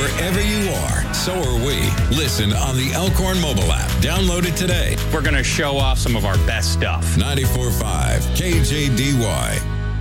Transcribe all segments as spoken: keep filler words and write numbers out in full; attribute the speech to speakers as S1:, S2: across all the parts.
S1: Wherever you are, so are we. Listen on the Elkhorn mobile app. Download it today.
S2: We're going to show off some of our best stuff.
S1: ninety-four point five K J D Y.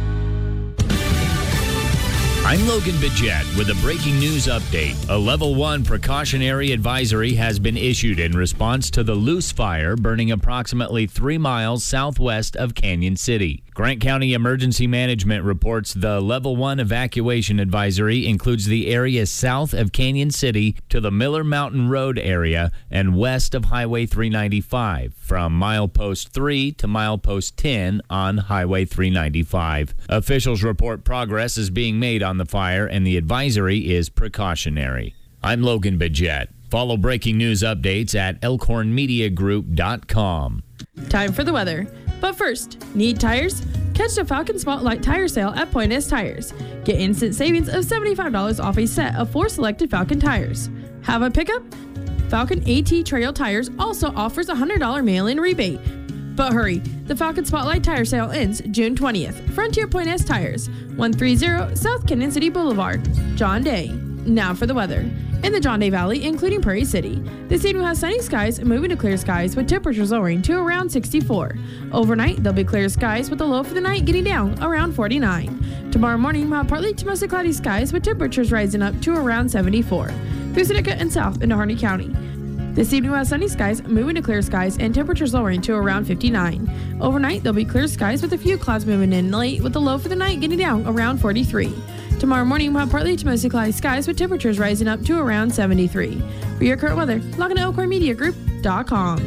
S3: I'm Logan Bidget with a breaking news update. A level one precautionary advisory has been issued in response to the Loose Fire burning approximately three miles southwest of Canyon City. Grant County Emergency Management reports the level one evacuation advisory includes the area south of Canyon City to the Miller Mountain Road area and west of Highway three ninety-five, from milepost three to milepost ten on Highway three ninety-five. Officials report progress is being made on the fire, and the advisory is precautionary. I'm Logan Bidget. Follow breaking news updates at elkhorn media group dot com.
S4: Time for the weather. But first, need tires? Catch the Falcon Spotlight Tire Sale at Pointez Tires. Get instant savings of seventy-five dollars off a set of four selected Falcon tires. Have a pickup? Falcon AT Trail Tires also offers a one hundred dollars mail-in rebate. But hurry, the Falcon Spotlight Tire Sale ends June twentieth. Frontier Pointez Tires, one thirty South Canyon City Boulevard, John Day. Now for the weather. In the John Day Valley, including Prairie City, this evening will have sunny skies moving to clear skies with temperatures lowering to around sixty-four. Overnight, there'll be clear skies with the low for the night getting down around forty-nine. Tomorrow morning, we'll have partly to mostly cloudy skies with temperatures rising up to around seventy-four. Through Seneca and south into Harney County. This evening we'll have sunny skies moving to clear skies and temperatures lowering to around fifty-nine. Overnight, there'll be clear skies with a few clouds moving in late with the low for the night getting down around forty-three. Tomorrow morning, we'll have partly to mostly cloudy skies with temperatures rising up to around seventy-three. For your current weather, log on to elkhorn media group dot com.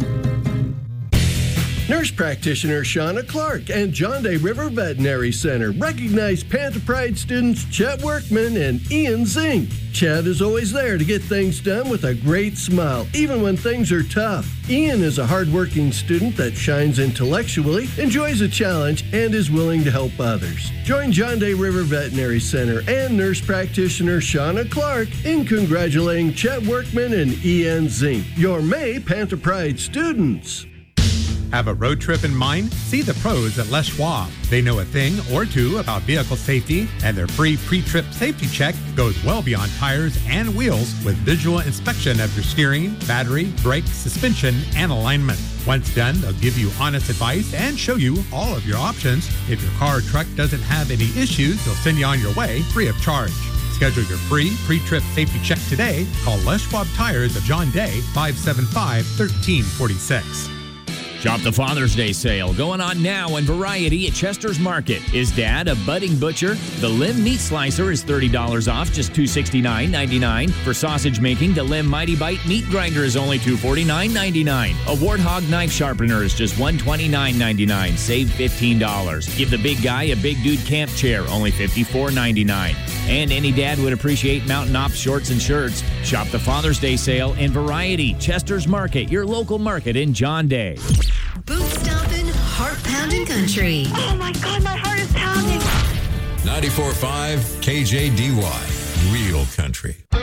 S5: Nurse practitioner Shauna Clark and John Day River Veterinary Center recognize Panther Pride students Chet Workman and Ian Zink. Chet is always there to get things done with a great smile, even when things are tough. Ian is a hardworking student that shines intellectually, enjoys a challenge, and is willing to help others. Join John Day River Veterinary Center and nurse practitioner Shauna Clark in congratulating Chet Workman and Ian Zink, your May Panther Pride students.
S6: Have a road trip in mind? See the pros at Les Schwab. They know a thing or two about vehicle safety, and their free pre-trip safety check goes well beyond tires and wheels with visual inspection of your steering, battery, brake, suspension, and alignment. Once done, they'll give you honest advice and show you all of your options. If your car or truck doesn't have any issues, they'll send you on your way free of charge. Schedule your free pre-trip safety check today. Call Les Schwab Tires of John Day, five seven five, one three four six.
S3: Shop the Father's Day sale going on now in Variety at Chester's Market. Is Dad a budding butcher? The Lim Meat Slicer is thirty dollars off, just two hundred sixty-nine dollars and ninety-nine cents. For sausage making, the Lim Mighty Bite Meat Grinder is only two hundred forty-nine dollars and ninety-nine cents. A Warthog Knife Sharpener is just one hundred twenty-nine dollars and ninety-nine cents. Save fifteen dollars. Give the big guy a Big Dude Camp Chair, only fifty-four dollars and ninety-nine cents. And any dad would appreciate Mountain Ops shorts and shirts. Shop the Father's Day sale in Variety, Chester's Market, your local market in John Day.
S7: Boot stomping, heart pounding country.
S8: Oh my God, my heart is pounding.
S1: ninety-four point five K J D Y, real country.